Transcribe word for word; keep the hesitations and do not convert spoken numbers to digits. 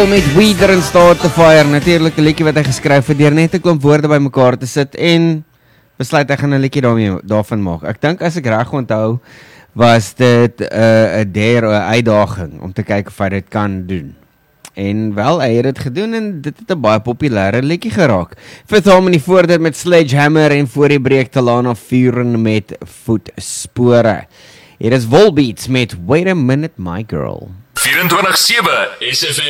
Met Weeder en Start the Fire, natuurlijk 'n liedjie wat hy geskryf het deur net 'n klomp woorde bymekaar te sit en besluit hy gaan 'n liedjie daarmee daarvan maak. Ek dink as ek reg onthou, was dit 'n uh, 'n dare 'n uitdaging om te kyk of hy dit kan doen. En wel, hy het dit gedoen en dit het 'n baie populêre liedjie geraak. Fifth Harmony voor dit met Sledgehammer en voor die breek Talana Vuren met Voetspore. Hier is Volbeats met Wait a Minute My Girl. vyf vyf sewe S F M